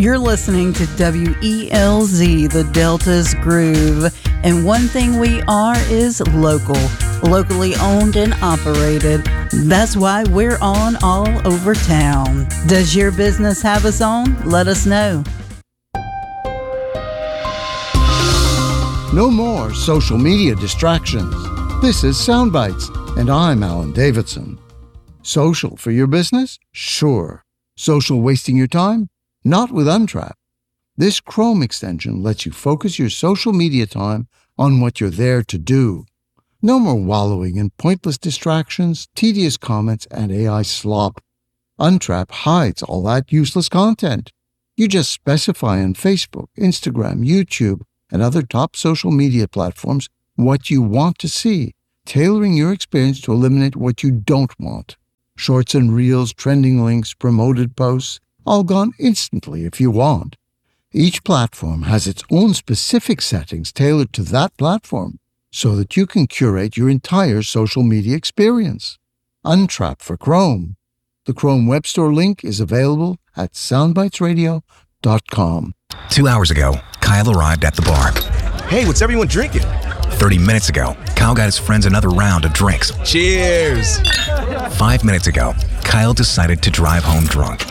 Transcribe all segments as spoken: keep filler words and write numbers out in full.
You're listening to W E L Z, the Delta's Groove. And one thing we are is local, locally owned and operated. That's why we're on all over town. Does your business have us on? Let us know. No more social media distractions. This is Soundbites, and I'm Alan Davidson. Social for your business? Sure. Social wasting your time? Not with Untrap. This Chrome extension lets you focus your social media time on what you're there to do. No more wallowing in pointless distractions, tedious comments, and A I slop. Untrap hides all that useless content. You just specify on Facebook, Instagram, YouTube, and other top social media platforms what you want to see, tailoring your experience to eliminate what you don't want. Shorts and reels, trending links, promoted posts, all gone instantly if you want. Each platform has its own specific settings tailored to that platform so that you can curate your entire social media experience. Untrap for Chrome. The Chrome Web Store link is available at soundbites radio dot com. Two hours ago, Kyle arrived at the bar. Hey, what's everyone drinking? thirty minutes ago, Kyle got his friends another round of drinks. Cheers! Five minutes ago, Kyle decided to drive home drunk.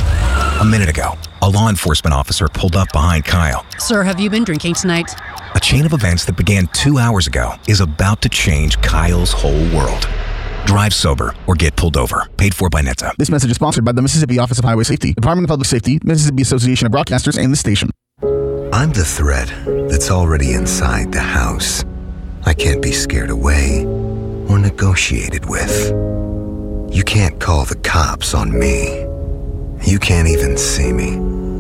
A minute ago, a law enforcement officer pulled up behind Kyle. Sir, have you been drinking tonight? A chain of events that began two hours ago is about to change Kyle's whole world. Drive sober or get pulled over. Paid for by N H T S A. This message is sponsored by the Mississippi Office of Highway Safety, Department of Public Safety, Mississippi Association of Broadcasters, and the station. I'm the threat that's already inside the house. I can't be scared away or negotiated with. You can't call the cops on me. You can't even see me.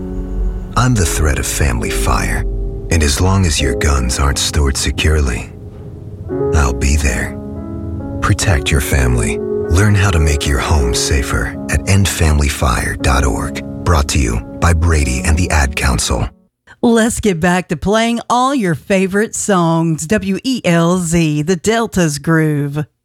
I'm the threat of family fire, and as long as your guns aren't stored securely, I'll be there. Protect your family. Learn how to make your home safer at end family fire dot org. Brought to you by Brady and the Ad Council. Let's get back to playing all your favorite songs. W E L Z, the Delta's Groove.